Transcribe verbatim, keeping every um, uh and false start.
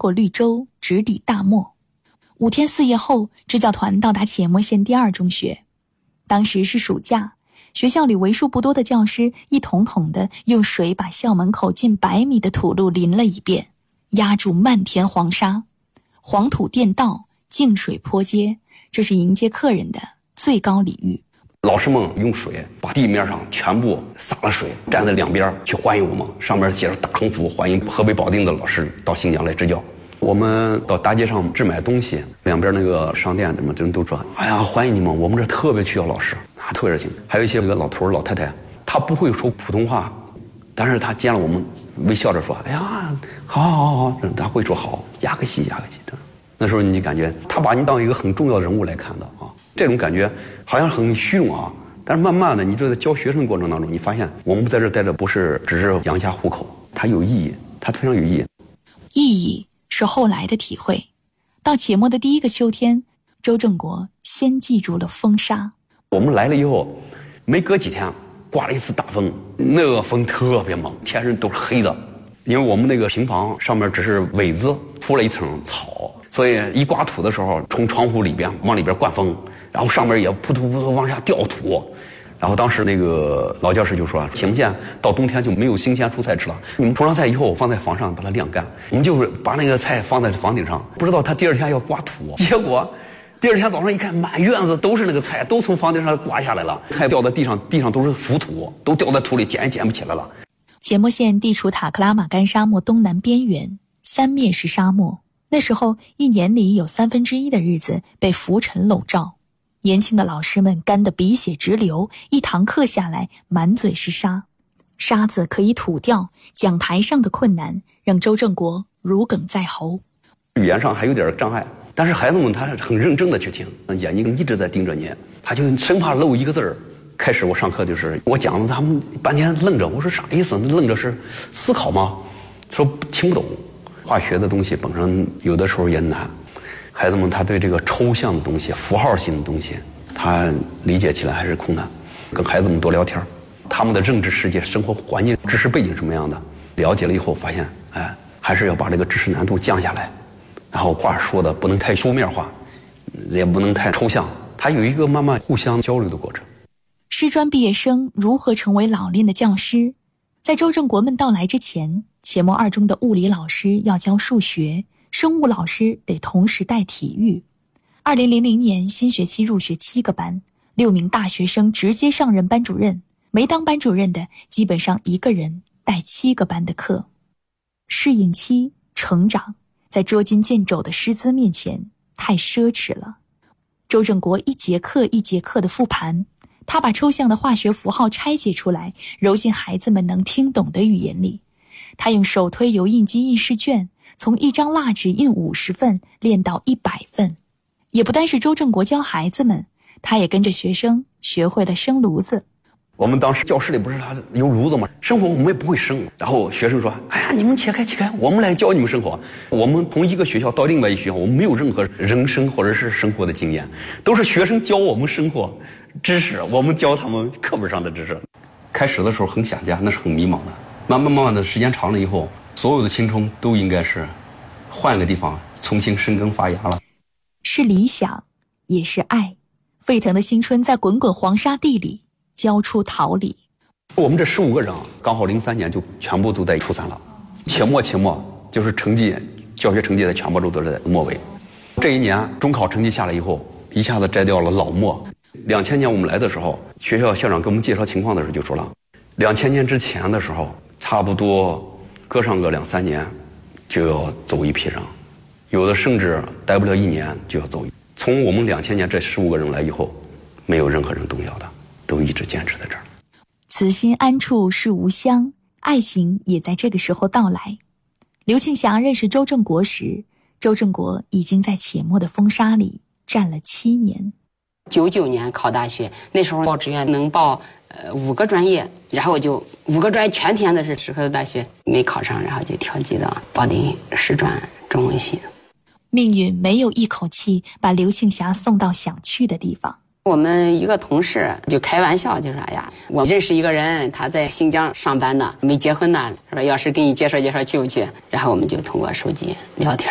过绿洲，直抵大漠。五天四夜后，支教团到达且末县第二中学。当时是暑假，学校里为数不多的教师一桶桶地用水把校门口近百米的土路淋了一遍，压住漫天黄沙。黄土垫道，净水坡街，这是迎接客人的最高礼遇。 老师们用水把地面上全部洒了水，站在两边去欢迎我们，上面写着大横幅，欢迎河北保定的老师到新疆来支教。我们到大街上置买东西，两边那个商店什么人都说，哎呀，欢迎你们，我们这特别需要老师啊，特别热情。还有一些那个老头老太太，他不会说普通话，但是他见了我们微笑着说，哎呀，好好好好，他会说好，亚克西亚克西。那时候你感觉他把你当一个很重要的人物来看的啊，这种感觉好像很虚荣啊，但是慢慢的，你就在教学生的过程当中，你发现我们在这待着不是只是养家糊口，它有意义，它非常有意义。 意义是后来的体会。到且末的第一个秋天，周正国先记住了风沙。 我们来了以后，没隔几天，刮了一次大风，那个风特别猛，天上都是黑的，因为我们那个平房上面只是苇子铺了一层草。所以一刮土的时候，从窗户里边往里边灌风，然后上面也扑突扑突往下掉土。然后当时那个老教师就说，行不行，到冬天就没有新鲜蔬菜吃了，你们铺上菜以后放在房上把它晾干。我们就是把那个菜放在房顶上，不知道他第二天要刮土，结果第二天早上一看，满院子都是那个菜，都从房顶上刮下来了，菜掉在地上，地上都是浮土，都掉在土里，捡也捡不起来了。 且末县地处塔克拉玛干沙漠东南边缘，三面是沙漠。那时候一年里有三分之一的日子被浮尘笼罩，年轻的老师们干得鼻血直流，一堂课下来满嘴是沙，沙子可以吐掉，讲台上的困难让周正国如鲠在喉。 语言上还有点障碍，但是孩子们他很认真的去听，眼睛一直在盯着你，他就生怕漏一个字儿。开始我上课就是我讲的，他们半天愣着，我说啥意思？愣着是思考吗？说听不懂。化学的东西本身有的时候也难，孩子们他对这个抽象的东西、符号性的东西，他理解起来还是困难。跟孩子们多聊天，他们的认知世界、生活环境、知识背景什么样的，了解了以后发现，哎，还是要把这个知识难度降下来，然后话说的不能太书面化，也不能太抽象，它有一个慢慢互相交流的过程。 师专毕业生如何成为老练的教师？在周正国们到来之前，且末二中的物理老师要教数学，生物老师得同时带体育。二零零零年新学期入学七个班，六名大学生直接上任班主任，没当班主任的基本上一个人带七个班的课。适应期、成长，在捉襟见肘的师资面前太奢侈了。周正国一节课一节课的复盘，他把抽象的化学符号拆解出来，揉进孩子们能听懂的语言里。他用手推油印机印试卷，从一张蜡纸印五十份练到一百份。也不单是周正国教孩子们，他也跟着学生学会了生炉子。 我们当时教室里不是他有炉子吗？生火我们也不会生，然后学生说，哎呀，你们切开切开，我们来教你们生火。我们从一个学校到另外一个学校，我们没有任何人生或者是生活的经验，都是学生教我们生活知识，我们教他们课本上的知识。开始的时候很想家，那是很迷茫的。慢慢慢慢的时间长了以后，所有的青春都应该是换个地方重新生根发芽了。 是理想，也是爱。沸腾的新春在滚滚黄沙地里交出桃李。 我们这十五个人刚好零三年就全部都在初三了，且末且末就是成绩，教学成绩在全国都是在末尾。这一年中考成绩下来以后，一下子摘掉了老末。两千年我们来的时候，学校校长给我们介绍情况的时候就说了，两千年之前的时候，差不多隔上个两三年就要走一批人，有的甚至待不了一年就要走。从我们两千年这十五个人来以后，没有任何人动摇的，都一直坚持在这儿。 此心安处是吾乡，爱情也在这个时候到来。刘庆霞认识周正国时，周正国已经在且末的风沙里站了七年。 九九年考大学，那时候报志愿能报呃五个专业，然后我就五个专业全填的是适合的大学，没考上，然后就调剂到保定师专中文系。 命运没有一口气把刘庆霞送到想去的地方。 我们一个同事就开玩笑，就说哎呀，我认识一个人，他在新疆上班呢，没结婚呢，说要是给你介绍介绍去不去？然后我们就通过手机聊天。